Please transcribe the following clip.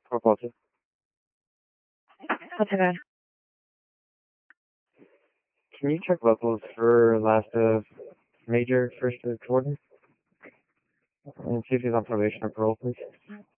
For positive. What's that? Can you check levels for last of Major, first of Jordan? And see if he's on probation or parole, please.